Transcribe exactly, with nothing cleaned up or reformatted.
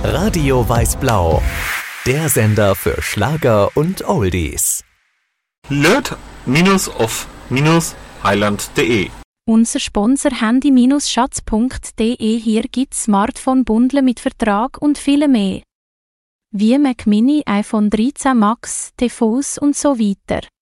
Radio Weiß-Blau, der Sender für Schlager und Oldies. Löt off highland punkt de. Unser Sponsor handy schatz punkt de. Hier gibt's Smartphone-Bundle mit Vertrag und viele mehr. Wie Mac Mini, iPhone dreizehn Max, T V s und so weiter.